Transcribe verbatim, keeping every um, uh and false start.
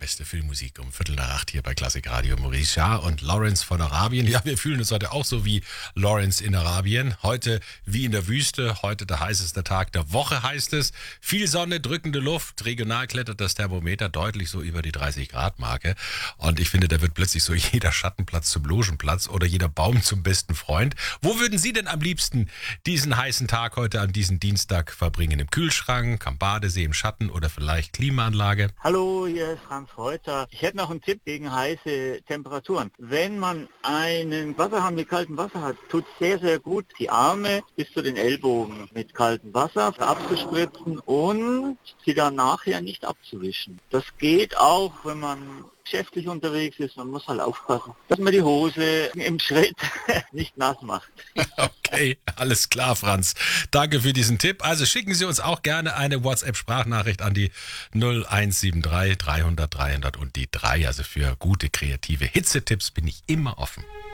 beste Filmmusik um Viertel nach acht hier bei Klassik Radio. Maurice Jarre und Lawrence von Arabien. Ja, wir fühlen uns heute auch so wie Lawrence in Arabien. Heute wie in der Wüste. Heute der heißeste Tag der Woche, heißt es. Viel Sonne, drückende Luft. Regional klettert das Thermometer deutlich so über die dreißig Grad Marke. Und ich finde, da wird plötzlich so jeder Schattenplatz zum Logenplatz oder jeder Baum zum besten Freund. Wo würden Sie denn am liebsten diesen heißen Tag heute an diesem Dienstag verbringen? Im Kühlschrank, am Badesee, im Schatten oder vielleicht Klimaanlage? Hallo, hier ist Franz Reuter. Ich hätte noch einen Tipp gegen heiße Temperaturen. Wenn man einen Wasserhahn mit kaltem Wasser hat, tut es sehr, sehr gut, die Arme bis zu den Ellbogen mit kaltem Wasser abzuspritzen und sie dann nachher nicht abzuwischen. Das geht auch, wenn man geschäftlich unterwegs ist. Man muss halt aufpassen, dass man die Hose im Schritt nicht nass macht. Okay, alles klar, Franz. Danke für diesen Tipp. Also schicken Sie uns auch gerne eine WhatsApp-Sprachnachricht an die null eins sieben drei dreihundert dreihundert und die drei. Also für gute kreative Hitzetipps bin ich immer offen.